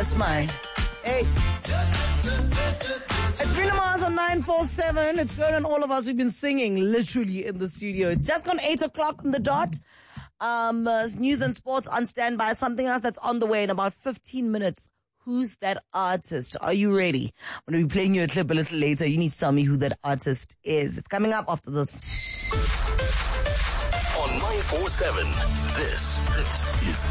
That's mine. Hey. It's Bruno Mars on 947. It's good on all of us. We've been singing literally in the studio. It's just gone 8 o'clock on the dot. News and sports on standby. Something else that's on the way in about 15 minutes. Who's that artist? Are you ready? I'm going to be playing you a clip a little later. You need to tell me who that artist is. It's coming up after this. On 947, this is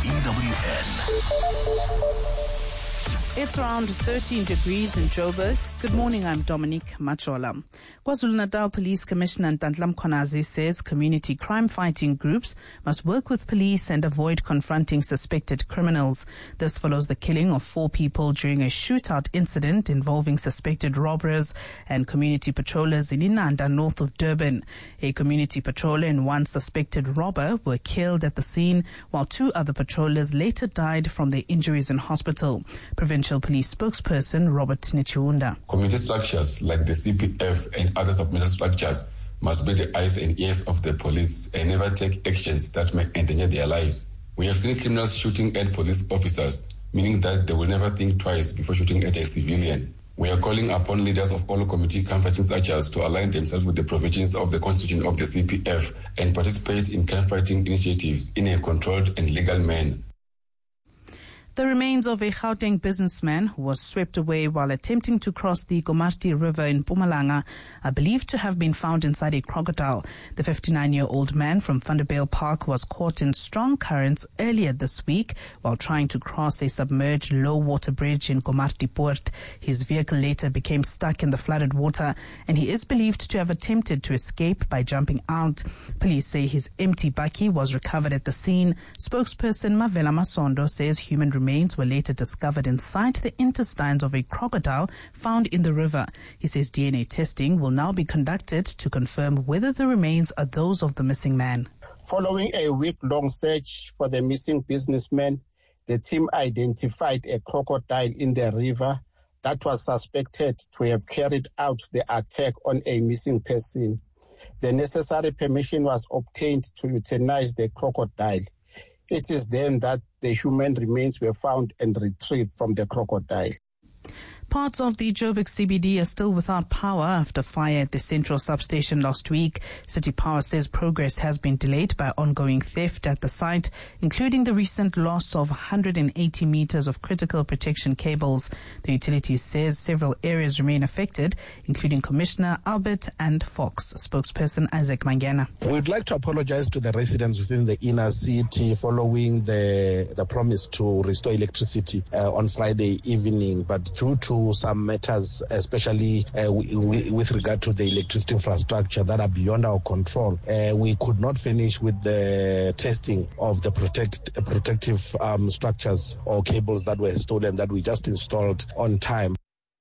EWN. It's around 13 degrees in Joburg. Good morning, I'm Dominique Machola. KwaZulu-Natal Police Commissioner Ntantla Mkhwanazi says community crime-fighting groups must work with police and avoid confronting suspected criminals. This follows the killing of 4 people during a shootout incident involving suspected robbers and community patrollers in Inanda, north of Durban. A community patroller and 1 suspected robber were killed at the scene, while 2 other patrollers later died from their injuries in hospital. Provincial Police spokesperson Robert Nichiunda. Community structures like the CPF and other submitted structures must be the eyes and ears of the police and never take actions that may endanger their lives. We have seen criminals shooting at police officers, meaning that they will never think twice before shooting at a civilian. We are calling upon leaders of all community crime-fighting structures to align themselves with the provisions of the Constitution of the CPF and participate in crime-fighting initiatives in a controlled and legal manner. The remains of a Gauteng businessman who was swept away while attempting to cross the Komati River in Mpumalanga are believed to have been found inside a crocodile. The 59-year-old man from Vanderbijl Park was caught in strong currents earlier this week while trying to cross a submerged low-water bridge in Komati Port. His vehicle later became stuck in the flooded water, and he is believed to have attempted to escape by jumping out. Police say his empty bakkie was recovered at the scene. Spokesperson Mavela Masondo says human remains were later discovered inside the intestines of a crocodile found in the river. He says DNA testing will now be conducted to confirm whether the remains are those of the missing man. Following a week-long search for the missing businessman, the team identified a crocodile in the river that was suspected to have carried out the attack on a missing person. The necessary permission was obtained to euthanize the crocodile. It is then that the human remains were found and retrieved from the crocodile. Parts of the Joburg CBD are still without power after fire at the central substation last week. City Power says progress has been delayed by ongoing theft at the site, including the recent loss of 180 meters of critical protection cables. The utility says several areas remain affected, including Commissioner Albert and Fox. Spokesperson Isaac Mangena. We would like to apologize to the residents within the inner city following the promise to restore electricity on Friday evening, but due to some matters, especially with regard to the electricity infrastructure that are beyond our control, we could not finish with the testing of the protective structures or cables that were stolen that we just installed on time.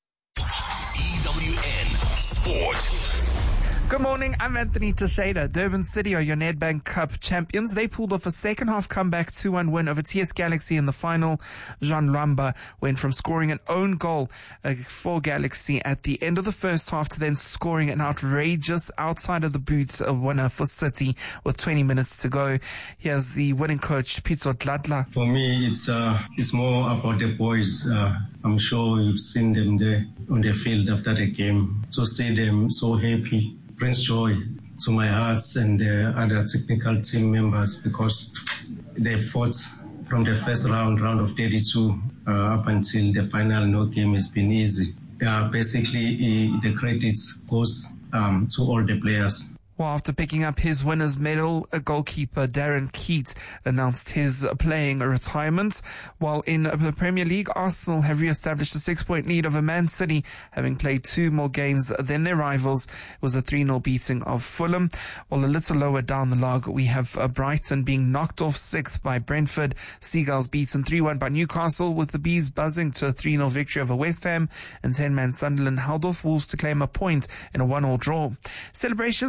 EWN Sport. Good morning, I'm Anthony Teixeira. Durban City are your Nedbank Cup champions. They pulled off a second-half comeback 2-1 win over TS Galaxy in the final. Jean Luamba went from scoring an own goal for Galaxy at the end of the first half to then scoring an outrageous outside-of-the-booth winner for City with 20 minutes to go. Here's the winning coach, Pitso Dladla. For me, it's more about the boys. I'm sure you've seen them there on the field after the game. To see them so happy brings joy to my heart and the other technical team members, because they fought from the first round of 32 up until the final. No game has been easy. Basically, the credits goes to all the players. Well, after picking up his winner's medal, goalkeeper Darren Keat announced his playing retirement. While in the Premier League, Arsenal have re-established a 6-point lead over Man City, having played 2 more games than their rivals. It was a 3-0 beating of Fulham. While a little lower down the log, we have Brighton being knocked off 6th by Brentford. Seagulls beaten 3-1 by Newcastle, with the Bees buzzing to a 3-0 victory over West Ham. And 10-man Sunderland held off Wolves to claim a point in a 1-1 draw. Celebrations for FC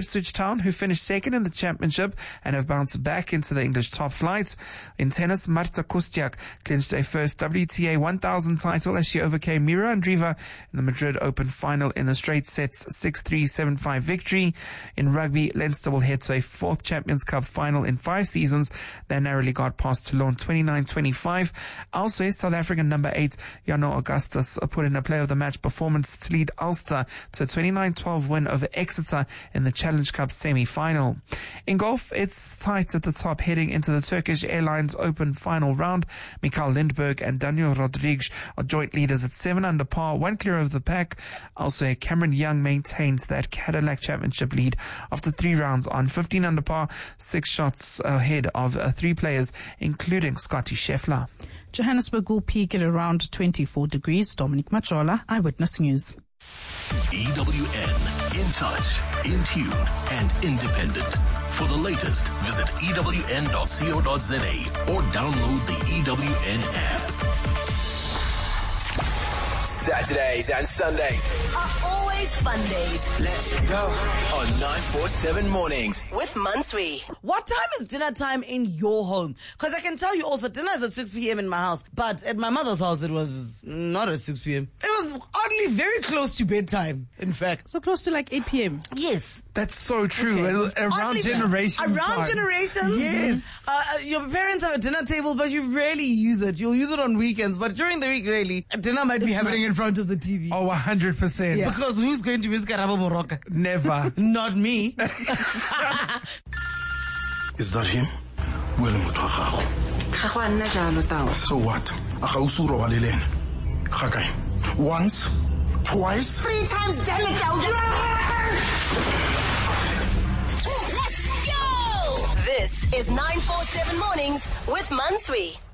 Ipswich Town, who finished second in the championship and have bounced back into the English top flight. In tennis, Marta Kostyuk clinched a first WTA 1000 title as she overcame Mira Andreeva in the Madrid Open final in a straight sets 6-3, 7-5 victory. In rugby, Leinster will head to a fourth Champions Cup final in 5 seasons. They narrowly got past Toulon 29-25. Elsewhere, South African number 8 Jano Augustus put in a player of the match performance to lead Ulster to a 29-12 win over Exeter in the Challenge Cup semi-final. In golf, it's tight at the top heading into the Turkish Airlines Open final round. Mikael Lindberg and Daniel Rodrigues are joint leaders at 7 under par, 1 clear of the pack. Also, Cameron Young maintains that Cadillac Championship lead after 3 rounds on 15 under par, 6 shots ahead of 3 players, including Scotty Scheffler. Johannesburg will peak at around 24 degrees. Dominic Machola, Eyewitness News. EWN, in touch, in tune, and independent. For the latest, visit ewn.co.za or download the EWN app. Saturdays and Sundays are always fun days. Let's go on 947 mornings with Mansui. What time is dinner time in your home? Because I can tell you also, dinner is at 6 p.m. in my house, but at my mother's house it was not at 6 p.m. It was oddly very close to bedtime, in fact. So close to like 8 p.m. Yes. That's so true. Okay. Around oddly, generations. Around generations. Yes. Your parents have a dinner table, but you rarely use it. You'll use it on weekends, but during the week, really, dinner might be happening in front of the TV. Oh, 100%. Yes. Because who's going to miss Karabo Moroka? Never. Not me. Is that him? So what? Once, twice, 3 times, damn it, Let's go! This is 947 Mornings with Mansui.